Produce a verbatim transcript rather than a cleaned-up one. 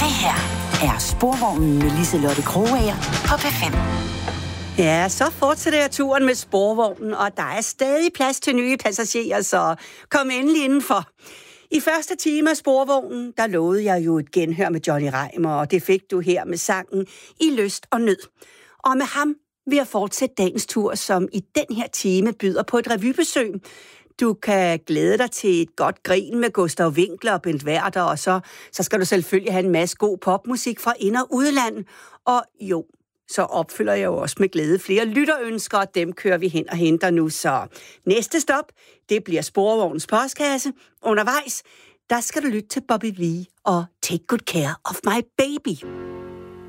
Det her er Sporvognen med Liselotte Krogager på P fem. Ja, så fortsætter jeg turen med Sporvognen, og der er stadig plads til nye passagerer, så kom endelig indenfor. I første time af Sporvognen, der lovede jeg jo et genhør med Johnny Reimer, og det fik du her med sangen I Lyst og Nød. Og med ham vil jeg fortsætte dagens tur, som i den her time byder på et revybesøg. Du kan glæde dig til et godt grin med Gustav Winckler og Bent Werther, og så, så skal du selvfølgelig have en masse god popmusik fra ind- og udland. Og jo, så opfylder jeg jo også med glæde flere lytterønsker, og dem kører vi hen og henter nu. Så næste stop, det bliver Sporvognens postkasse. Undervejs, der skal du lytte til Bobby Vee og Take Good Care of My Baby.